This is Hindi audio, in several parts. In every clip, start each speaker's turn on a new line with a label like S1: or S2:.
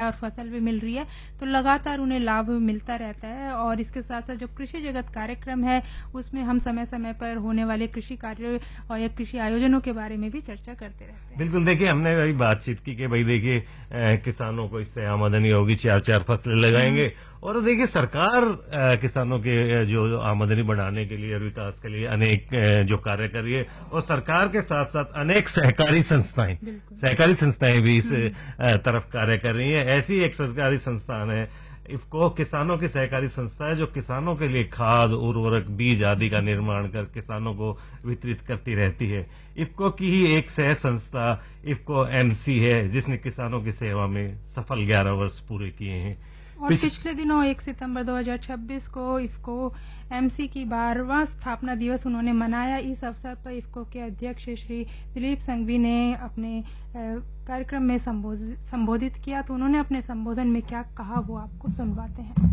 S1: और फसल भी मिल रही है, तो लगातार उन्हें लाभ मिलता रहता है। और इसके साथ साथ जो कृषि जगत कार्यक्रम है उसमें हम समय समय पर होने वाले कृषि कार्य और या कृषि आयोजनों के बारे में भी चर्चा करते रहते हैं।
S2: बिल्कुल, देखिए हमने वही बातचीत की कि भाई देखिए किसानों को इससे आमदनी होगी, 4-4 फसलें लगाएंगे और देखिए सरकार किसानों के जो आमदनी बढ़ाने के लिए और विकास के लिए अनेक जो कार्य कर रही है और सरकार के साथ साथ अनेक सहकारी संस्थाएं भी इस तरफ कार्य कर रही है। ऐसी एक सरकारी संस्थान है इफको, किसानों की सहकारी संस्था है जो किसानों के लिए खाद, उर्वरक, बीज आदि का निर्माण कर किसानों को वितरित करती रहती है। इफको की ही एक सह संस्था इफको एमसी है जिसने किसानों की सेवा में सफल 11 वर्ष पूरे किए हैं।
S1: और पिछले दिनों 1 सितंबर 2026 को इफको एमसी की 12वां स्थापना दिवस उन्होंने मनाया। इस अवसर पर इफको के अध्यक्ष श्री दिलीप संघवी ने अपने कार्यक्रम में संबोधित किया। तो उन्होंने अपने संबोधन में क्या कहा वो आपको सुनवाते हैं।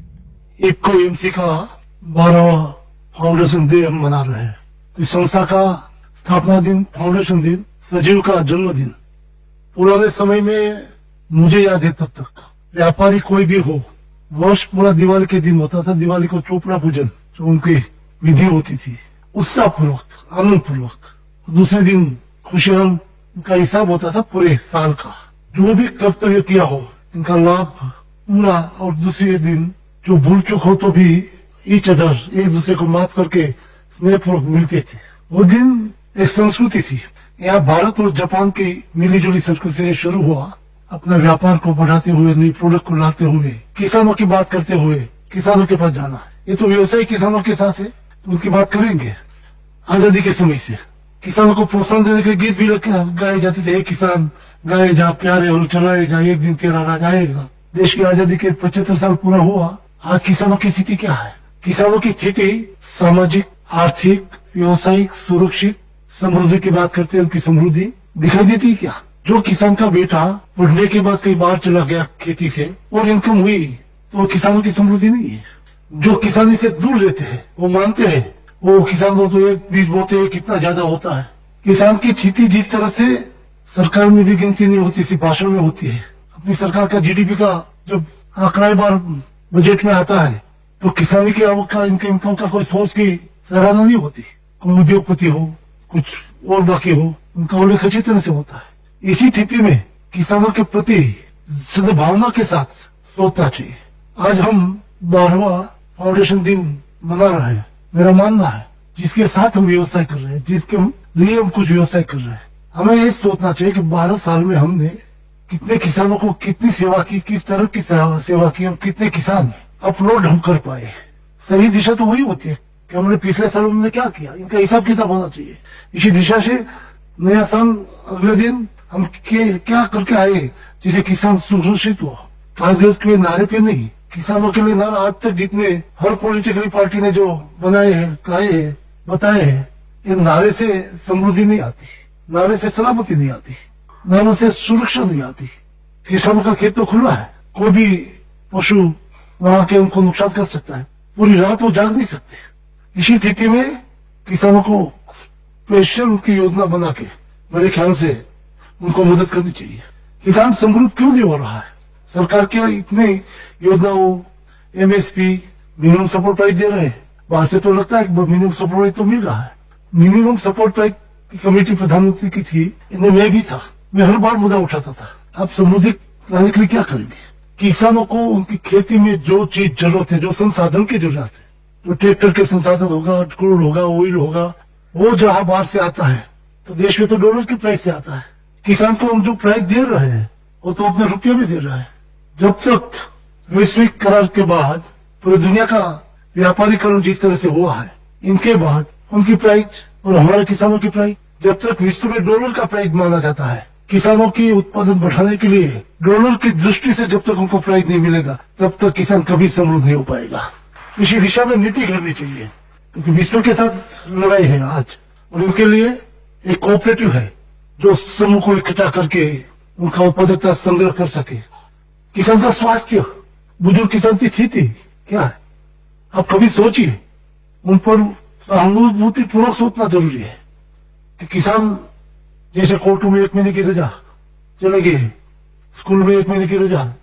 S3: इफको एमसी का 12वां फाउंडेशन डे हम मना रहे हैं। इस संस्था का स्थापना दिन, फाउंडेशन दिन, सजीव का जन्मदिन। पुराने समय में मुझे याद है तब तक व्यापारी कोई भी हो, वर्ष पूरा दिवाली के दिन होता था, दिवाली को चोपड़ा पूजन जो उनकी विधि होती थी, उत्साह पूर्वक, आनंद पूर्वक। दूसरे दिन खुशहाल का हिसाब होता था पूरे साल का, जो भी कर्तव्य किया हो इनका लाभ पूरा। और दूसरे दिन जो भूल चूक हो तो भी ईच अदर, एक दूसरे को माफ करके स्नेहपूर्वक मिलते थे। वो दिन एक संस्कृति थी। यहाँ भारत और जापान की मिलीजुली संस्कृति से शुरू हुआ। अपना व्यापार को बढ़ाते हुए, नई प्रोडक्ट को लाते हुए, किसानों की बात करते हुए किसानों के पास जाना। ये तो व्यवसाय किसानों के साथ है, तो उसकी बात करेंगे। आजादी के समय से किसानों को प्रोत्साहन देने के गीत भी गाए जाते थे। किसान गाए जा, प्यारे हल चलाए जा, एक दिन तेरा राज आएगा। देश की आजादी के 75 साल पूरा हुआ। आज किसानों की स्थिति क्या है? किसानों की स्थिति सामाजिक, आर्थिक, व्यवसायिक, सुरक्षित समृद्धि की बात करते हैं। उनकी समृद्धि दिखाई देती क्या? जो किसान का बेटा पढ़ने के बाद कई बार चला गया खेती से और इनकम हुई, तो वो किसानों की समृद्धि नहीं है। जो किसानी से दूर रहते हैं वो मानते हैं वो किसान तो एक बीज बोते हैं, कितना ज्यादा होता है। किसान की स्थिति जिस तरह से सरकार में भी गिनती नहीं होती, सिर्फ भाषण में होती है। अपनी सरकार का जीडीपी का जब आंकड़ा बार बजट में आता है तो किसानी की आवक का, इनके इनकम का कोई सोच की सराहना नहीं होती। कोई उद्योगपति हो, कुछ और बाकी हो, उनका उल्लेख अच्छी तरह से होता है। इसी स्थिति में किसानों के प्रति सद्भावना के साथ सोचना चाहिए। आज हम 12वां फाउंडेशन दिन मना रहे हैं। मेरा मानना है जिसके साथ हम व्यवसाय कर रहे हैं, जिसके लिए हम कुछ व्यवसाय कर रहे हैं, हमें ये सोचना चाहिए कि 12 साल में हमने कितने किसानों को कितनी सेवा की, किस तरह की सेवा की और कितने किसान अपलोड हम कर पाए। सही दिशा तो वही होती है कि हमने पिछले साल हमने क्या किया, इनका हिसाब किताब होना चाहिए। इसी दिशा से नया साल अगले दिन हम क्या करके आए जिसे किसान सुरक्षित हो। कांग्रेस के नारे पे नहीं, किसानों के लिए नारा आज तक जितने हर पॉलिटिकल पार्टी ने जो बनाए हैं, कहे हैं, बताए हैं, इन नारे से समृद्धि नहीं आती, नारे से सलामती नहीं आती, नारों से सुरक्षा नहीं आती। किसानों का खेत तो खुला है, कोई भी पशु वहां के उनको नुकसान कर सकता है, पूरी रात वो जाग नहीं सकते। इसी स्थिति में किसानों को स्पेशल उनकी योजना बना के मेरे ख्याल से उनको मदद करनी चाहिए। किसान समृद्ध क्यों नहीं हो रहा है? सरकार क्या इतनी योजनाओं, एमएसपी, मिनिमम सपोर्ट प्राइस दे रहे हैं। बाहर से तो लगता है मिनिमम सपोर्ट प्राइस तो मिल रहा है। मिनिमम सपोर्ट प्राइस की कमेटी प्रधानमंत्री की थी, इनमें मैं भी था। मैं हर बार मुद्दा उठाता था, आप समृद्धि लाने के लिए क्या करेंगे? किसानों को उनकी खेती में जो चीज जरूरत है, जो संसाधन की जरूरत है, जो ट्रैक्टर के संसाधन होगा, क्रूड होगा, ऑयल होगा, वो जहां बाहर से आता है तो देश में तो डॉलर की प्राइस से आता है। किसान को हम जो प्राइस दे रहे हैं वो तो अपने रुपये में दे रहा है। जब तक वैश्विक करार के बाद पूरी दुनिया का व्यापारीकरण जिस तरह से हुआ है, इनके बाद उनकी प्राइस और हमारे किसानों की प्राइस, जब तक विश्व में डॉलर का प्राइस माना जाता है, किसानों की उत्पादन बढ़ाने के लिए डॉलर की दृष्टि से जब तक उनको प्राइस नहीं मिलेगा तब तक किसान कभी समृद्ध नहीं हो पाएगा। इसी दिशा में नीति करनी चाहिए, क्योंकि विश्व के साथ लड़ाई है आज, और इनके लिए एक कोऑपरेटिव है जो समूह को इकट्ठा करके उनका उत्पादकता संग्रह कर सके। किसान का स्वास्थ्य, बुजुर्ग किसान की स्थिति क्या है, आप कभी सोचिए। उन पर सहानुभूति पूर्वक सोचना जरूरी है कि किसान जैसे कोर्टों में 1 महीने की रजा चले गए, स्कूल में 1 महीने की रजा,